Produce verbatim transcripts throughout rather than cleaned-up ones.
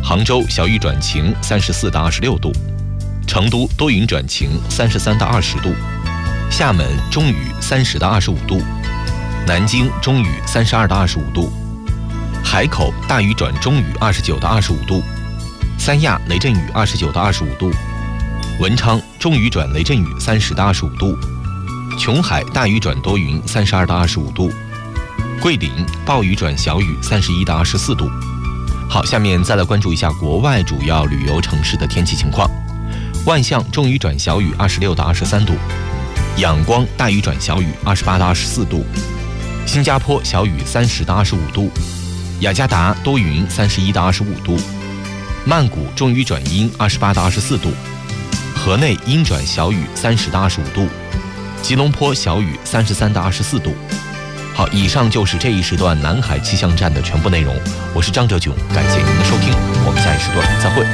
杭州小雨转晴，三十四到二十六度；成都多云转晴，三十三到二十度；厦门中雨，三十到二十五度；南京中雨，三十二到二十五度；海口大雨转中雨，二十九到二十五度；三亚雷阵雨，二十九到二十五度；文昌中雨转雷阵雨，三十到二十五度；琼海大雨转多云，三十二到二十五度；桂林暴雨转小雨，三十一到二十四度。好，下面再来关注一下国外主要旅游城市的天气情况。万象中雨转小雨，二十六到二十三度；仰光大雨转小雨，二十八到二十四度；新加坡小雨，三十到二十五度；雅加达多云，三十一到二十五度；曼谷中雨转阴，二十八到二十四度；河内阴转小雨，三十到二十五度；吉隆坡小雨，三十三到二十四度。好，以上就是这一时段南海气象站的全部内容。我是张哲炯，感谢您的收听，我们下一时段再会。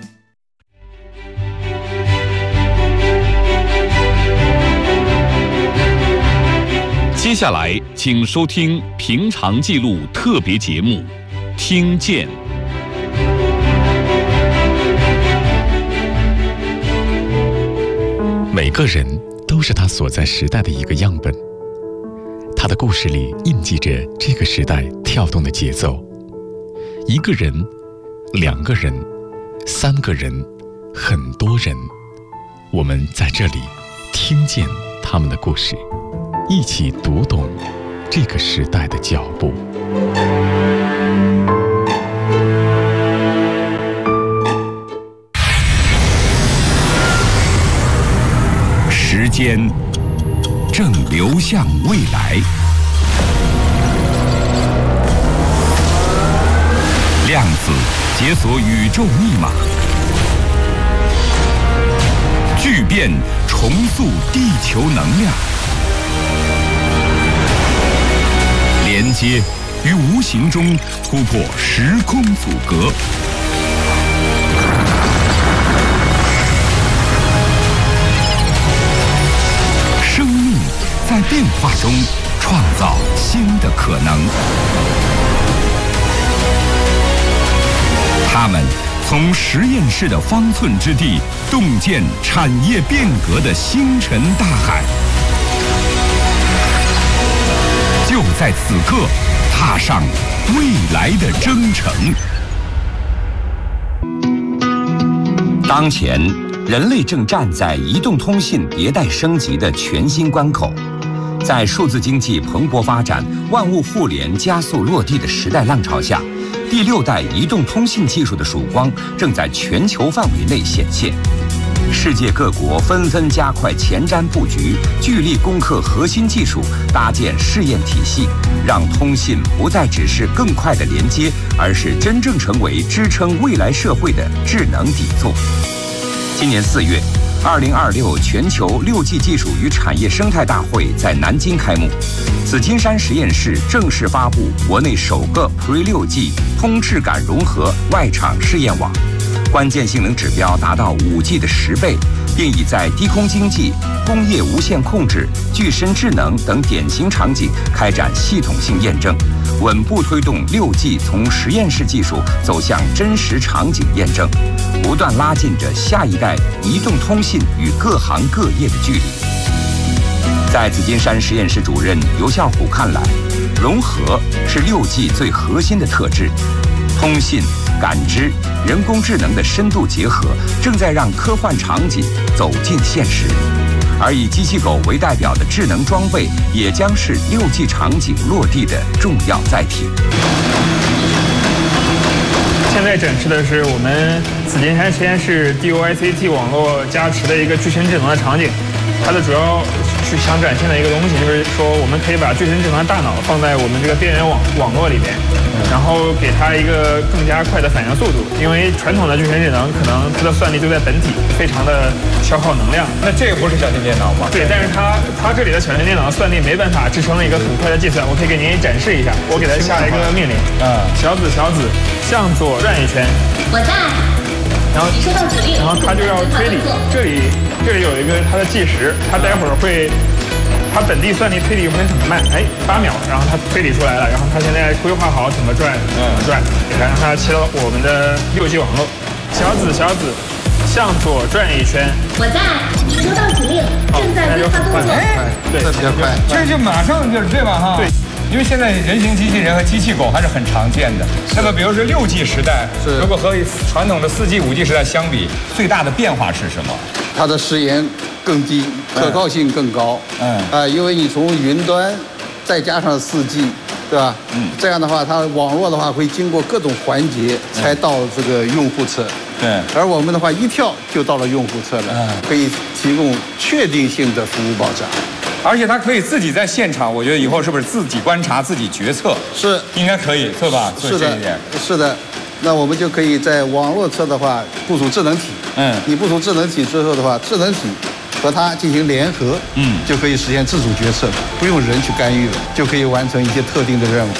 接下来，请收听平常记录特别节目《听见》。 每个人都是他所在时代的一个样本。他的故事里印记着这个时代跳动的节奏。一个人，两个人，三个人，很多人，我们在这里听见他们的故事，一起读懂这个时代的脚步。 时间正流向未来，量子解锁宇宙密码，巨变重塑地球能量，连接与无形中突破时空阻隔。生命在变化中创造新的可能。他们从实验室的方寸之地洞见产业变革的星辰大海。就在此刻，踏上未来的征程。当前，人类正站在移动通信迭代升级的全新关口。在数字经济蓬勃发展、万物互联加速落地的时代浪潮下，第六代移动通信技术的曙光正在全球范围内显现。世界各国纷纷加快前瞻布局，聚力攻克核心技术，搭建试验体系，让通信不再只是更快的连接，而是真正成为支撑未来社会的智能底座。今年四月，二零二六全球六 G 技术与产业生态大会在南京开幕，紫金山实验室正式发布国内首个 Pre 六 G 通质感融合外场试验网，关键性能指标达到五 G 的十倍，并已在低空经济、工业无线控制、具身智能等典型场景开展系统性验证，稳步推动六 G 从实验室技术走向真实场景验证，不断拉近着下一代移动通信与各行各业的距离。在紫金山实验室主任尤孝虎看来，融合是六 G 最核心的特质，通信、感知、人工智能的深度结合，正在让科幻场景走进现实。而以机器狗为代表的智能装备，也将是六 G 场景落地的重要载体。 现在展示的是我们紫金山实验室 D O I C T 网络加持的一个具身智能的场景。它的主要是想展现的一个东西，就是说我们可以把具身智能大脑放在我们这个边缘网网络里面，然后给它一个更加快的反应速度。因为传统的具身智能可能它的算力就在本体，非常的消耗能量。 那这个不是小型电脑吗？ 对，但是它它这里的小型电脑算力没办法支撑一个很快的计算。我可以给您展示一下，我给它下一个命令，嗯，小紫小紫向左转一圈， 我在。 然后你收到指令， 然后它就要推理，这里这里有一个它的计时，它待会儿会它本地算力推理又不能很慢，哎，八秒，然后它推理出来了，然后它现在规划好怎么转，怎么转，然后让它切到我们的六 G 网络。小紫，小紫，向左转一圈。 我在，收到指令，正在规划动作。 哎， 对， 这比较快， 这就马上就是对吧？哈， 对。 因为现在人形机器人和机器狗还是很常见的。那么，比如说六 G 时代，如果和传统的四 G、五 G 时代相比，最大的变化是什么？ 它的时延更低，可靠性更高。嗯啊、呃，因为你从云端再加上四 G， 对吧？嗯，这样的话，它网络的话会经过各种环节才到这个用户侧。 对， 而我们的话一跳就到了用户侧了，嗯，可以提供确定性的服务保障。 而且它可以自己在现场，我觉得以后是不是自己观察、自己决策？ 是， 应该可以，对吧？ 是的，是的。那我们就可以在网络侧的话部署智能体。嗯，你部署智能体之后的话，智能体和它进行联合，嗯，就可以实现自主决策，不用人去干预了，就可以完成一些特定的任务。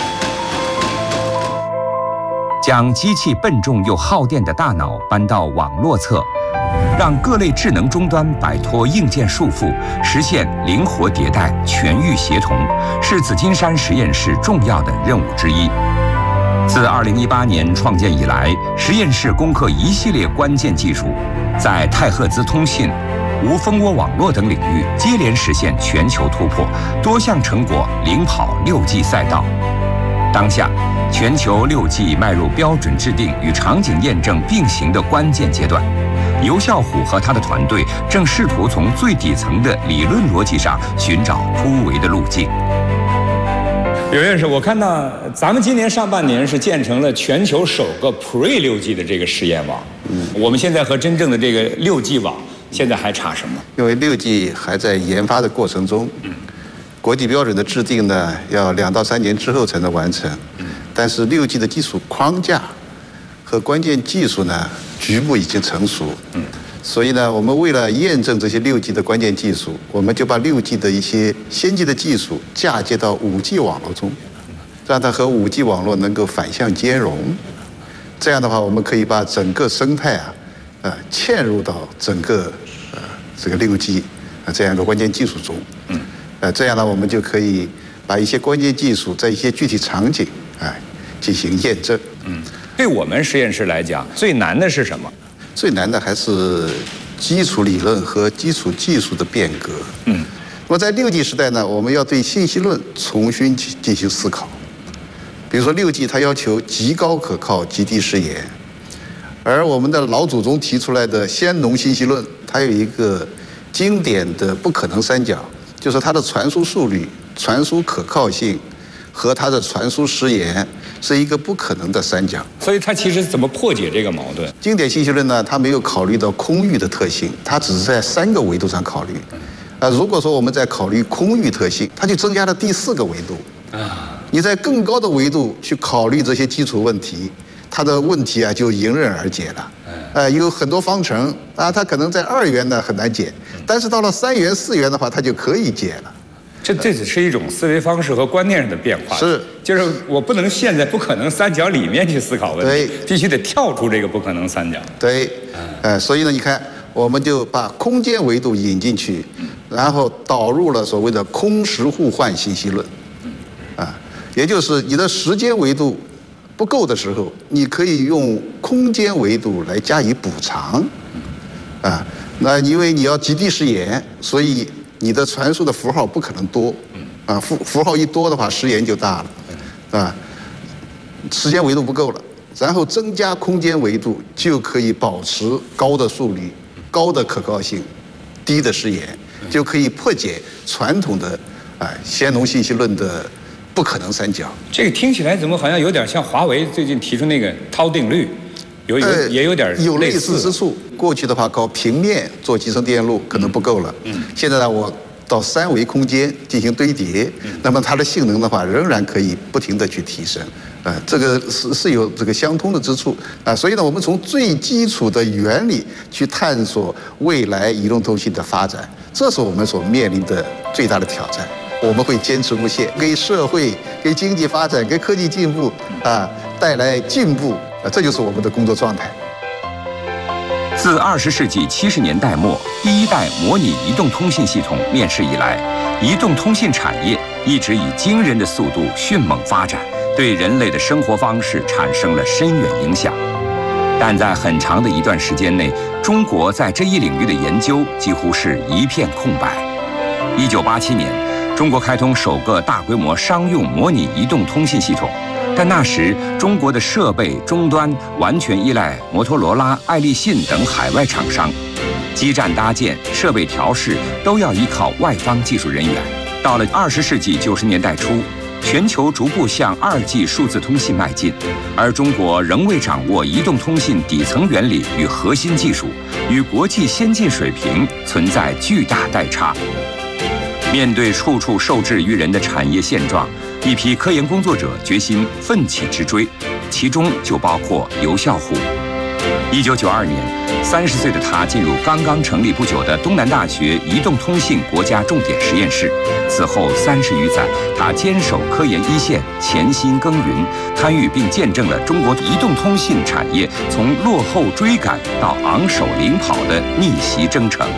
将机器笨重又耗电的大脑搬到网络侧，让各类智能终端摆脱硬件束缚，实现灵活迭代、全域协同，是紫金山实验室重要的任务之一。自二零一八年创建以来，实验室攻克一系列关键技术，在太赫兹通信、无蜂窝网络等领域接连实现全球突破，多项成果领跑六 G 赛道。当下，全球六 G 迈入标准制定与场景验证并行的关键阶段。尤啸虎和他的团队正试图从最底层的理论逻辑上寻找突围的路径。 刘院士，我看到咱们今年上半年是建成了全球首个 Pre 六 G 的这个实验网。嗯，我们现在和真正的这个六 G 网现在还差什么？ 因为六 G 还在研发的过程中，嗯，国际标准的制定呢，要两到三年之后才能完成。嗯，但是六 G 的基础框架和关键技术呢，局部已经成熟。嗯。所以呢，我们为了验证这些六 G 的关键技术，我们就把六 G 的一些先进的技术嫁接到五 G 网络中，让它和五 G 网络能够反向兼容。这样的话，我们可以把整个生态啊，呃，嵌入到整个呃这个六 G 啊这样一个关键技术中。嗯。呃，这样呢，我们就可以把一些关键技术在一些具体场景啊进行验证。 嗯。对我们实验室来讲，最难的是什么？ 最难的还是基础理论和基础技术的变革。嗯，那么在六 G 时代呢，我们要对信息论重新进行思考。比如说六 G 它要求极高可靠、极低时延，而我们的老祖宗提出来的先农信息论，它有一个经典的不可能三角，就是它的传输速率、传输可靠性和它的传输时延是一个不可能的三角。 所以它其实怎么破解这个矛盾？ 经典信息论呢，它没有考虑到空域的特性，它只是在三个维度上考虑。啊，如果说我们在考虑空域特性，它就增加了第四个维度。啊，你在更高的维度去考虑这些基础问题，它的问题啊就迎刃而解了。呃，有很多方程啊，它可能在二元呢很难解，但是到了三元、四元的话，它就可以解了。 这这只是一种思维方式和观念上的变化， 是， 就是我不能陷在不可能三角里面去思考问题，必须得跳出这个不可能三角。 对，呃，所以呢，你看，我们就把空间维度引进去，然后导入了所谓的空时互换信息论，啊，也就是你的时间维度不够的时候，你可以用空间维度来加以补偿，啊，那因为你要极低时延，所以你的传输的符号不可能多，啊，符符号一多的话，时延就大了，啊，时间维度不够了，然后增加空间维度，就可以保持高的速率、高的可靠性、低的时延，就可以破解传统的啊先农信息论的不可能三角。 这个听起来怎么好像有点像华为最近提出那个涛定律，有有、呃、也有点有类似之处。过去的话，搞平面做集成电路可能不够了，嗯，现在呢，我到三维空间进行堆叠，嗯，那么它的性能的话，仍然可以不停地去提升，啊、呃，这个是是有这个相通的之处啊、呃，所以呢，我们从最基础的原理去探索未来移动通信的发展，这是我们所面临的最大的挑战。我们会坚持不懈，给社会、给经济发展、给科技进步啊、呃、带来进步啊、呃，这就是我们的工作状态。 自自二十世纪七十年代末第一代模拟移动通信系统面世以来，移动通信产业一直以惊人的速度迅猛发展，对人类的生活方式产生了深远影响。但在很长的一段时间内，中国在这一领域的研究几乎是一片空白。一九八七年，中国开通首个大规模商用模拟移动通信系统，但那时中国的设备终端完全依赖摩托罗拉、爱立信等海外厂商，基站搭建、设备调试都要依靠外方技术人员。到了二十世纪九十年代初，全球逐步向二 G 数字通信迈进，而中国仍未掌握移动通信底层原理与核心技术，与国际先进水平存在巨大代差。面对处处受制于人的产业现状，一批科研工作者决心奋起直追，其中就包括游啸虎。一九九二年，三十岁的他进入刚刚成立不久的东南大学移动通信国家重点实验室。此后三十余载，他坚守科研一线，潜心耕耘，参与并见证了中国移动通信产业从落后追赶到昂首领跑的逆袭征程。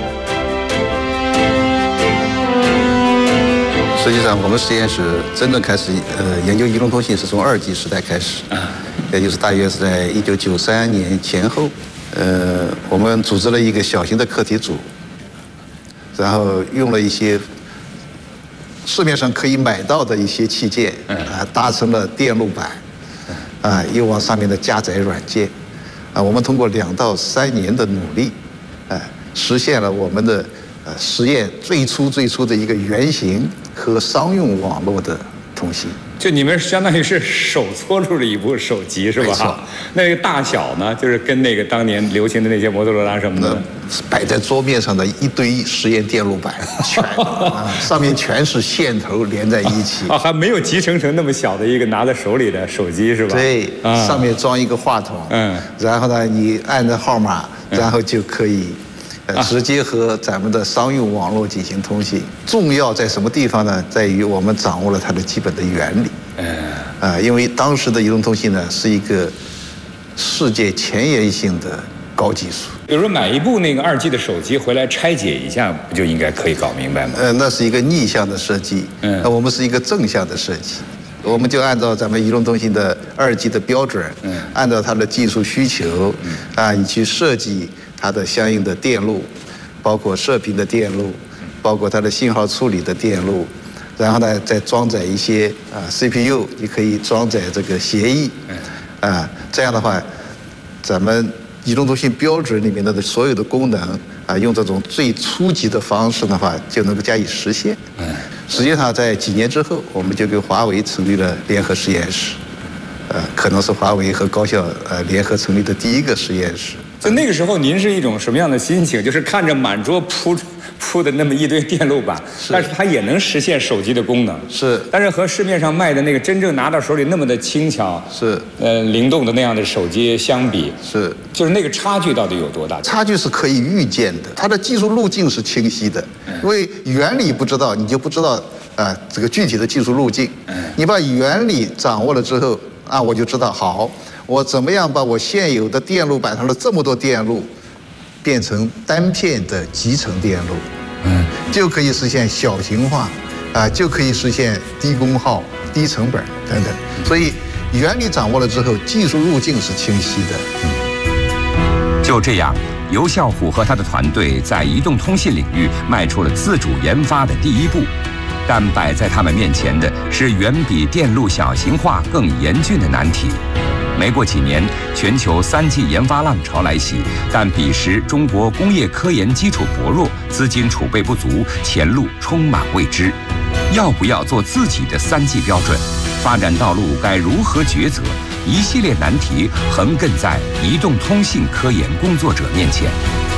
实际上，我们实验室真正开始呃研究移动通信是从二 G 时代开始，也就是大约是在一九九三年前后。呃，我们组织了一个小型的课题组，然后用了一些市面上可以买到的一些器件，啊，搭成了电路板，啊，又往上面的加载软件，啊，我们通过两到三年的努力，啊，实现了我们的呃实验最初最初的一个原型和商用网络的通信。 就你们相当于是手搓出了一部手机是吧？ 没错。 那个大小呢，就是跟那个当年流行的那些摩托罗拉什么的， 摆在桌面上的一堆实验电路板，全啊，上面全是线头连在一起。 啊，还没有集成成那么小的一个拿在手里的手机是吧？ 对， 啊、 上面装一个话筒， 嗯， 然后呢，你按着号码，然后就可以。呃，直接和咱们的商用网络进行通信。重要在什么地方呢？在于我们掌握了它的基本的原理。嗯。啊，因为当时的移动通信呢是一个世界前沿性的高技术。 比如说买一部那个二 G 的手机回来拆解一下，不就应该可以搞明白吗？ 呃，那是一个逆向的设计。嗯。那我们是一个正向的设计。我们就按照咱们移动通信的二 G 的标准，嗯，按照它的技术需求，嗯，啊，你去设计它的相应的电路，包括射频的电路，包括它的信号处理的电路，然后呢再装载一些啊 C P U， 你可以装载这个协议，啊，这样的话，咱们移动通信标准里面的所有的功能啊，用这种最初级的方式的话，就能够加以实现。嗯。实际上，在几年之后，我们就跟华为成立了联合实验室，呃，可能是华为和高校呃联合成立的第一个实验室。 就那个时候，您是一种什么样的心情？就是看着满桌铺铺的那么一堆电路板，但是它也能实现手机的功能。 是。 但是和市面上卖的那个真正拿到手里那么的轻巧、 是呃灵动的那样的手机相比， 是就是那个差距到底有多大？ 差距是可以预见的，它的技术路径是清晰的，因为原理不知道，你就不知道啊、呃、这个具体的技术路径。你把原理掌握了之后啊，我就知道好。我怎么样把我现有的电路板上的这么多电路变成单片的集成电路，嗯，就可以实现小型化，啊，就可以实现低功耗、低成本等等。所以原理掌握了之后，技术路径是清晰的。 嗯、就这样，游啸虎和他的团队在移动通信领域迈出了自主研发的第一步。但摆在他们面前的是远比电路小型化更严峻的难题。没过几年，全球三 G 研发浪潮来袭，但彼时中国工业科研基础薄弱，资金储备不足，前路充满未知。要不要做自己的三 G 标准？发展道路该如何抉择？一系列难题横亘在移动通信科研工作者面前。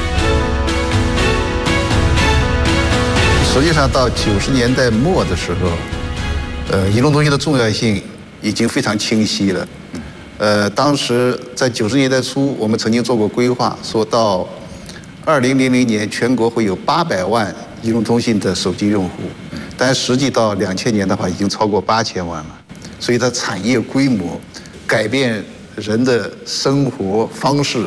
实际上，到九十年代末的时候，呃，移动通信的重要性已经非常清晰了。呃，当时在九十年代初，我们曾经做过规划，说到二零零零年，全国会有八百万移动通信的手机用户，但实际到两千年的话，已经超过八千万了。所以它产业规模改变人的生活方式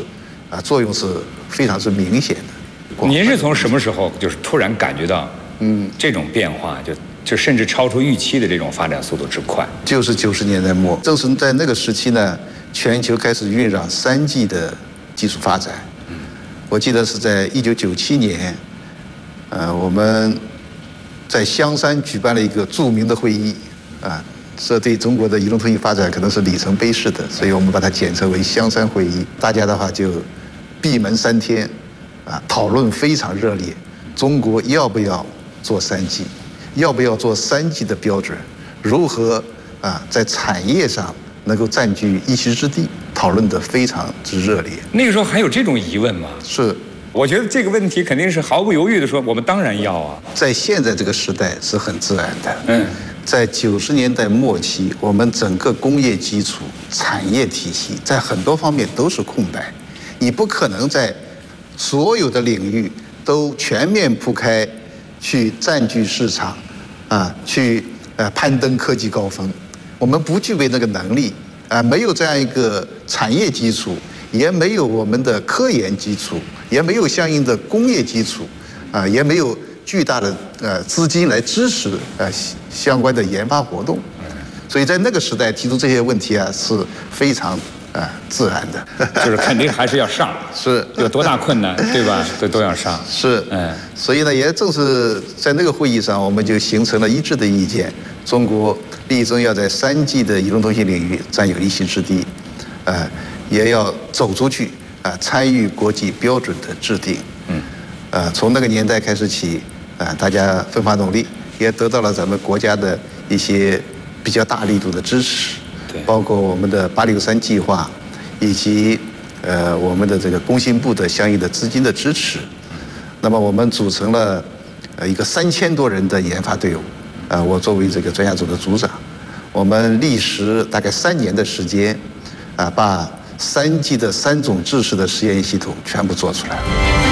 啊，作用是非常之明显的。 您是从什么时候就是突然感觉到，嗯，这种变化就就甚至超出预期的这种发展速度之快？ 就是九十年代末，正是在那个时期呢，全球开始酝酿三 G 的技术发展。嗯，我记得是在一九九七年，呃，我们在香山举办了一个著名的会议，啊。这对中国的移动通信发展可能是里程碑式的，所以我们把它简称为香山会议。大家的话就闭门三天，啊，讨论非常热烈。中国要不要做三 G？ 要不要做三 G 的标准？如何啊在产业上能够占据一席之地？讨论得非常之热烈。 那个时候还有这种疑问吗？ 是， 我觉得这个问题肯定是毫不犹豫地说，我们当然要啊。 在现在这个时代是很自然的。 嗯。 在九十年代末期，我们整个工业基础、产业体系在很多方面都是空白，你不可能在所有的领域都全面铺开，去占据市场，啊，去呃攀登科技高峰。我们不具备那个能力，啊，没有这样一个产业基础，也没有我们的科研基础，也没有相应的工业基础，啊，也没有巨大的呃资金来支持呃相关的研发活动，所以在那个时代提出这些问题啊是非常啊、呃、自然的， 就是肯定还是要上， 是有多大困难对吧？都都要上， 是，嗯，所以呢，也正是在那个会议上，我们就形成了一致的意见，中国力争要在三 G 的移动通信领域占有一席之地，呃，也要走出去啊、呃，参与国际标准的制定，嗯，呃，从那个年代开始起。啊，大家奋发努力，也得到了咱们国家的一些比较大力度的支持，对，包括我们的八六三计划，以及呃我们的这个工信部的相应的资金的支持。那么我们组成了呃一个三千多人的研发队伍，啊，我作为这个专家组的组长，我们历时大概三年的时间，啊，把三 G 的三种制式的实验系统全部做出来了。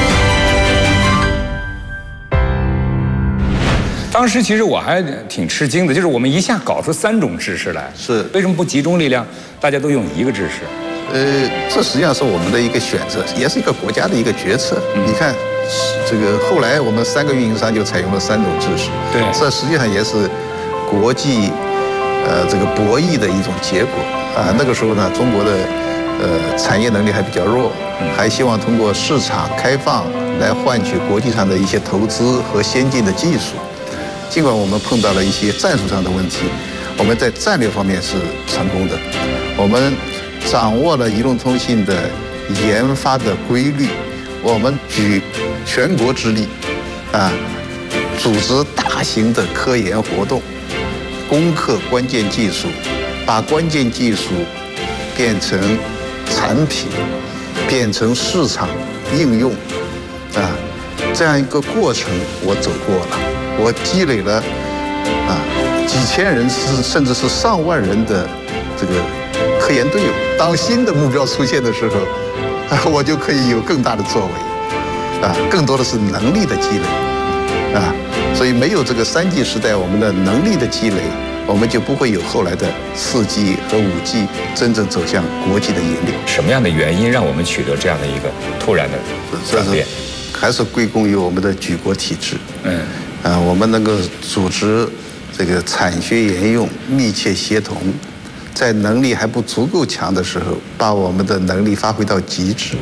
当时其实我还挺吃惊的，就是我们一下搞出三种制式来， 是为什么不集中力量，大家都用一个制式？ 呃，这实际上是我们的一个选择，也是一个国家的一个决策。嗯、你看，这个后来我们三个运营商就采用了三种制式， 对， 这实际上也是国际呃这个博弈的一种结果啊。那个时候呢，中国的呃产业能力还比较弱，还希望通过市场开放来换取国际上的一些投资和先进的技术。尽管我们碰到了一些战术上的问题，我们在战略方面是成功的。我们掌握了移动通信的研发的规律，我们举全国之力，啊，组织大型的科研活动，攻克关键技术，把关键技术变成产品，变成市场应用，啊，这样一个过程我走过了。我积累了啊几千人是甚至是上万人的这个科研队伍。当新的目标出现的时候，啊，我就可以有更大的作为，啊，更多的是能力的积累，啊，所以没有这个三 G 时代我们的能力的积累，我们就不会有后来的四 G 和五 G 真正走向国际的引领。 什么样的原因让我们取得这样的一个突然的转变？ 还是归功于我们的举国体制。 嗯。 啊，我们能够组织这个产学研用密切协同，在能力还不足够强的时候，把我们的能力发挥到极致。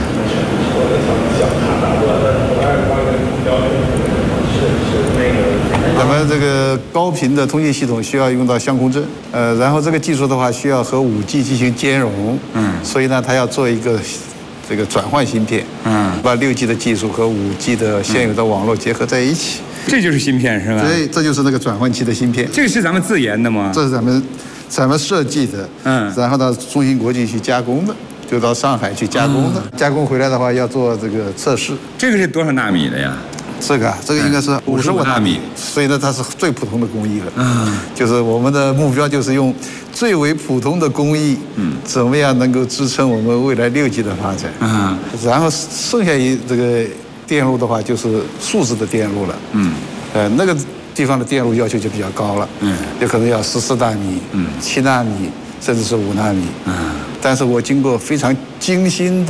咱们这个高频的通信系统需要用到相控阵，呃，然后这个技术的话需要和五 G 进行兼容，嗯，所以呢，它要做一个这个转换芯片，嗯，把六 G 的技术和五 G 的现有的网络结合在一起。 这就是芯片是吧？ 对，这就是那个转换器的芯片。 这个是咱们自研的吗？ 这是咱们咱们设计的，嗯，然后到中芯国际去加工的，就到上海去加工的。嗯、加工回来的话要做这个测试。 这个是多少纳米的呀？ 这个啊，这个应该是五十五纳米，所以呢，它是最普通的工艺了。嗯，就是我们的目标就是用最为普通的工艺，嗯，怎么样能够支撑我们未来六 G 的发展？嗯，然后剩下一这个。电路的话就是数字的电路了，嗯，呃，那个地方的电路要求就比较高了，嗯，有可能要十四纳米，嗯，七纳米，甚至是五纳米，嗯，但是我经过非常精心的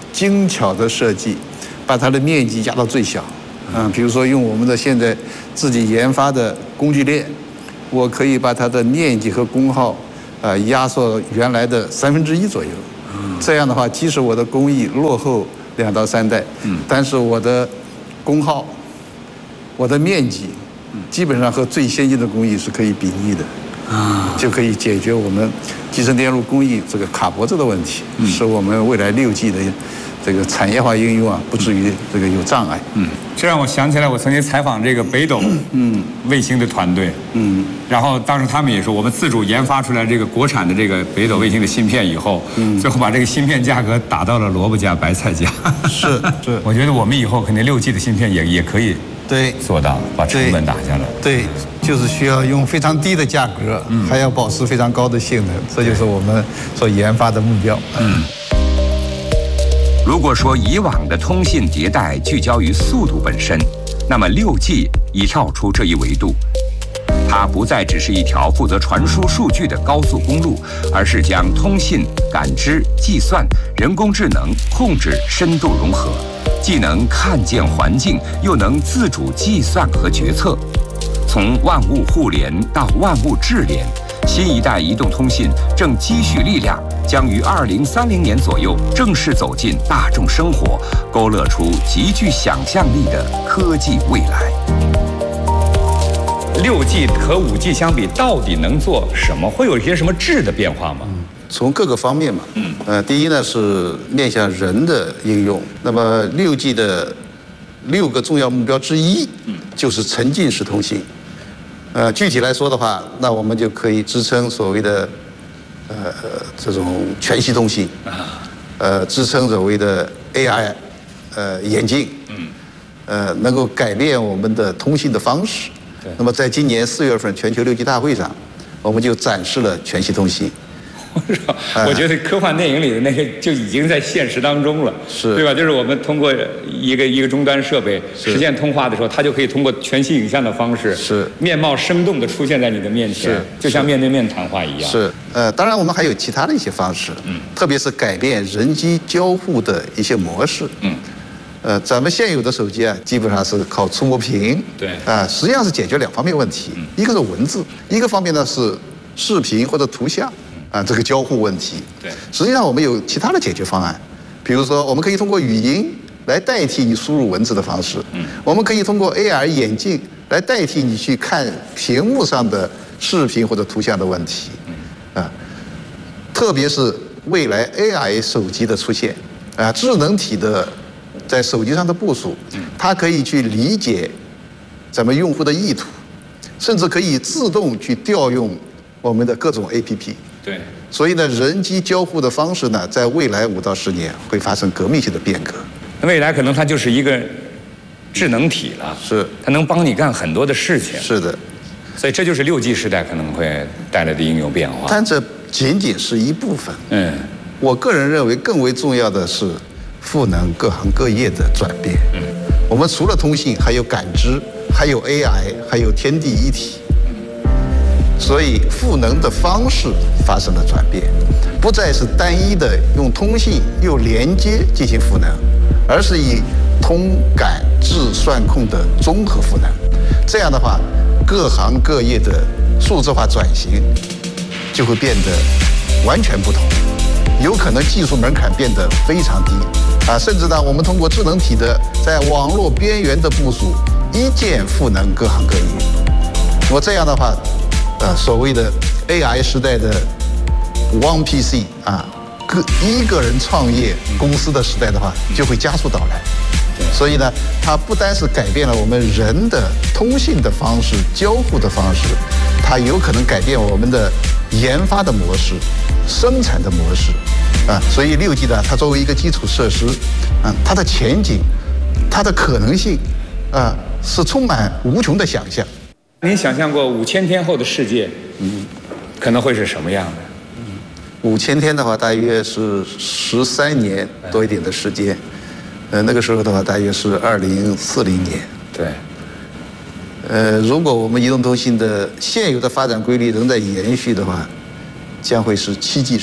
精巧的设计，把它的面积压到最小。嗯，比如说用我们的现在自己研发的工具链，我可以把它的面积和功耗，啊、呃，压缩原来的三分之一左右。这样的话，即使我的工艺落后两到三代，嗯，但是我的功耗、我的面积，基本上和最先进的工艺是可以比拟的。啊，就可以解决我们集成电路工艺这个卡脖子的问题，嗯、使我们未来六 G 的这个产业化应用啊，不至于这个有障碍。 嗯，这让我想起来，我曾经采访这个北斗嗯卫星的团队，嗯，然后当时他们也说，我们自主研发出来这个国产的这个北斗卫星的芯片以后，嗯，最后把这个芯片价格打到了萝卜价、白菜价。 是是， 我觉得我们以后肯定六 G 的芯片也也可以对做到把成本打下来。 对。就是需要用非常低的价格，嗯，还要保持非常高的性能，这就是我们所研发的目标。嗯。 如果说以往的通信迭代聚焦于速度本身，那么六 G 已跳出这一维度，它不再只是一条负责传输数据的高速公路，而是将通信、感知、计算、人工智能、控制深度融合，既能看见环境，又能自主计算和决策。从万物互联到万物智联，新一代移动通信正积蓄力量，将于二零三零年左右正式走进大众生活，勾勒出极具想象力的科技未来。 六 G 和五 G 相比，到底能做什么？会有一些什么质的变化吗？ 从各个方面嘛，嗯，呃，第一呢是面向人的应用，那么六 G 的六个重要目标之一，就是沉浸式通信。呃，具体来说的话，那我们就可以支撑所谓的，呃，这种全息通信，呃，支撑所谓的 A I， 呃，眼镜，呃，能够改变我们的通信的方式。那么，在今年四月份全球六 G 大会上，我们就展示了全息通信。 我觉得科幻电影里的那个就已经在现实当中了， 是对吧？就是我们通过一个一个终端设备实现通话的时候，它就可以通过全息影像的方式， 是面貌生动地出现在你的面前，就像面对面谈话一样。 是，呃，当然我们还有其他的一些方式，嗯，特别是改变人机交互的一些模式，嗯，呃，咱们现有的手机啊，基本上是靠触摸屏， 对， 啊、呃，实际上是解决两方面问题，嗯、一个是文字，一个方面呢是视频或者图像。啊，这个交互问题， 对， 实际上我们有其他的解决方案，比如说我们可以通过语音来代替你输入文字的方式，嗯，我们可以通过 A R 眼镜来代替你去看屏幕上的视频或者图像的问题，嗯，啊，特别是未来 A I 手机的出现，啊，智能体的在手机上的部署，它可以去理解咱们用户的意图，甚至可以自动去调用我们的各种 A P P。 对， 所以呢，人机交互的方式呢，在未来五到十年会发生革命性的变革。 未来可能它就是一个智能体了， 是， 它能帮你干很多的事情。 是的， 所以这就是六 G 时代可能会带来的应用变化。 但这仅仅是一部分。 嗯， 我个人认为更为重要的是赋能各行各业的转变。嗯，我们除了通信，还有感知，还有 A I， 还有天地一体。所以赋能的方式发生了转变，不再是单一的用通信又连接进行赋能，而是以通感智算控的综合赋能。这样的话，各行各业的数字化转型就会变得完全不同，有可能技术门槛变得非常低啊，甚至呢，我们通过智能体的在网络边缘的部署，一键赋能各行各业。那么这样的话，呃，所谓的 A I 时代的 One P C 啊，个一个人创业公司的时代的话，就会加速到来。所以呢，它不单是改变了我们人的通信的方式、交互的方式，它有可能改变我们的研发的模式、生产的模式啊。所以六 G 呢，它作为一个基础设施，啊，它的前景、它的可能性啊，是充满无穷的想象。 您想象过五千天后的世界，嗯，可能会是什么样的？ 嗯，五千天的话，大约是十三年多一点的时间。呃，那个时候的话，大约是二零四零年。 对。 呃，如果我们移动通信的现有的发展规律仍在延续的话，将会是七 G 时代。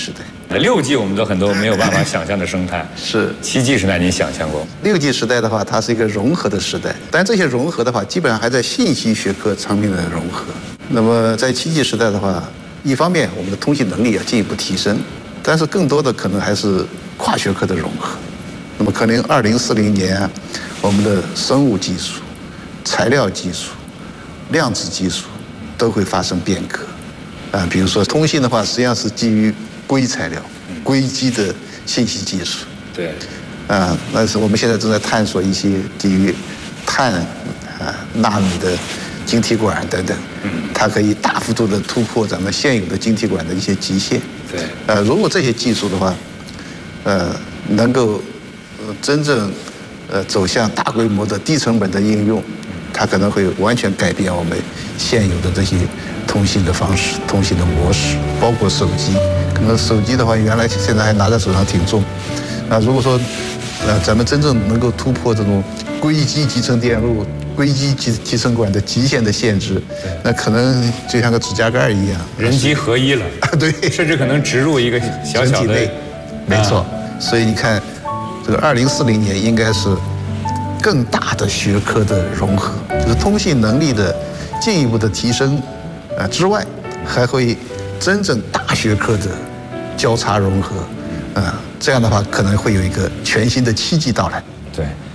六 G 我们都很多没有办法想象的生态， 是七 G 时代您想象过？ 六 G 时代的话，它是一个融合的时代，但这些融合的话，基本上还在信息学科层面的融合。那么在七 G 时代的话，一方面我们的通信能力要进一步提升，但是更多的可能还是跨学科的融合。那么可能二零四零年啊，我们的生物技术、材料技术、量子技术都会发生变革。啊，比如说通信的话，实际上是基于硅材料、硅基的信息技术。 对。 啊，那是我们现在正在探索一些基于碳啊、纳米的晶体管等等。嗯。它可以大幅度的突破咱们现有的晶体管的一些极限。 对。 呃，如果这些技术的话，呃，能够呃真正呃走向大规模的低成本的应用，它可能会完全改变我们现有的这些通信的方式、通信的模式，包括手机。可能手机的话，原来现在还拿在手上挺重。那如果说，呃，咱们真正能够突破这种硅基集成电路、硅基集集成管的极限的限制，那可能就像个指甲盖一样， 人机合一了。 对， 甚至可能植入一个小小的， 没错。所以你看，这个二零四零年应该是更大的学科的融合，就是通信能力的进一步的提升，啊之外，还会真正大学科的交叉融合，啊，这样的话可能会有一个全新的七 G 到来。 对。